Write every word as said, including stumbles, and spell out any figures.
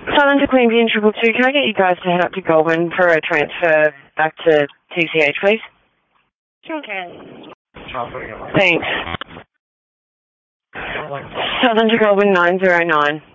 Southern to Queanbeyan Triple Two, can I get you guys to head up to Goulburn for a transfer back to T C H, please? Sure can. Thanks. Southern to Goulburn nine zero nine.